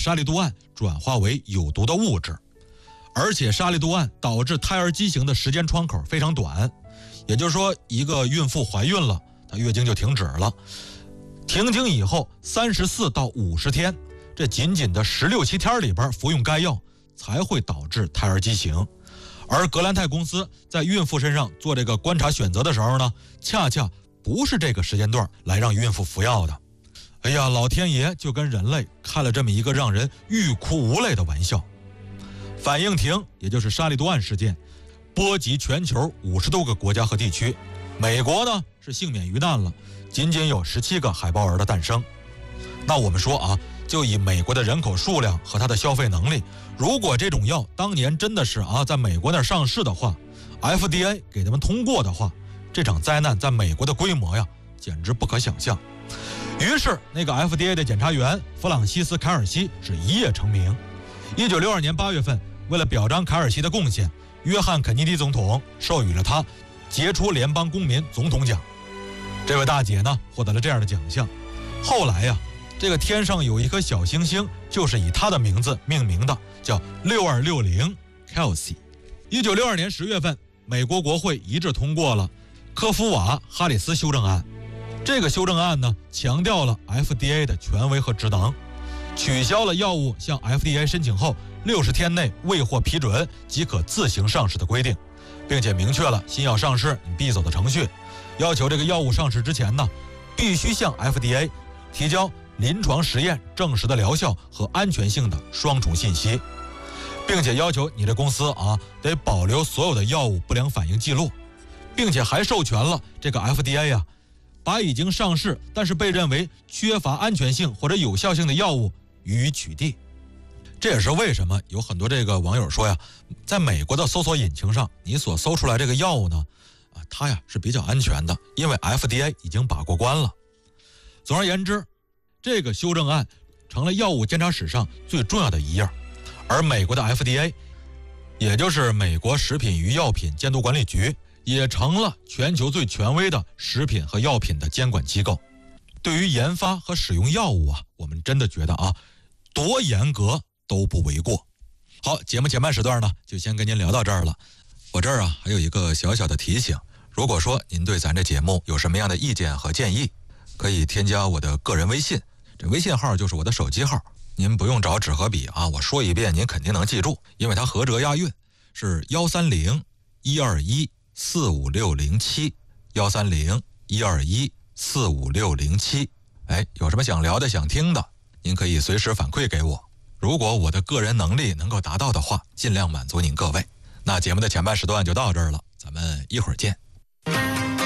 沙利度胺转化为有毒的物质，而且沙利度胺导致胎儿畸形的时间窗口非常短，也就是说一个孕妇怀孕了，她月经就停止了，停经以后34到50天，这仅仅的16、17天里边服用该药才会导致胎儿畸形。而格兰泰公司在孕妇身上做这个观察选择的时候呢，恰恰不是这个时间段来让孕妇服药的。哎呀，老天爷就跟人类开了这么一个让人欲哭无泪的玩笑。反应停，也就是沙利度胺事件，波及全球50多个国家和地区，美国呢是幸免于难了，仅仅有17个海豹儿的诞生。那我们说啊，就以美国的人口数量和它的消费能力，如果这种药当年真的是在美国那儿上市的话， FDA 给他们通过的话，这场灾难在美国的规模呀，简直不可想象。于是那个 FDA 的检察员弗朗西斯·凯尔西是一夜成名。1962年8月份，为了表彰凯尔西的贡献，约翰·肯尼迪总统授予了他杰出联邦公民总统奖。这位大姐呢，获得了这样的奖项。后来呀，这个天上有一颗小星星，就是以她的名字命名的，叫6260 Kelsey。1962年10月份，美国国会一致通过了科夫瓦哈里斯修正案。这个修正案呢，强调了 FDA 的权威和职能，取消了药物向 FDA 申请后60天内未获批准即可自行上市的规定，并且明确了新药上市你必走的程序，要求这个药物上市之前呢，必须向 FDA 提交临床实验证实的疗效和安全性的双重信息，并且要求你这公司得保留所有的药物不良反应记录，并且还授权了这个 FDA 把已经上市但是被认为缺乏安全性或者有效性的药物予以取缔。这也是为什么有很多这个网友说呀，在美国的搜索引擎上，你所搜出来这个药物呢，它呀是比较安全的，因为 FDA 已经把过关了。总而言之，这个修正案成了药物监察史上最重要的一页，而美国的 FDA， 也就是美国食品与药品监督管理局，也成了全球最权威的食品和药品的监管机构。对于研发和使用药物我们真的觉得多严格都不为过。好，节目前半时段呢，就先跟您聊到这儿了。我这儿还有一个小小的提醒，如果说您对咱这节目有什么样的意见和建议，可以添加我的个人微信，这微信号就是我的手机号，您不用找纸和笔我说一遍您肯定能记住，因为它合辙押韵，是130-121-45607 130-121-45607。有什么想聊的想听的，您可以随时反馈给我，如果我的个人能力能够达到的话，尽量满足您各位。那节目的前半时段就到这儿了，咱们一会儿见。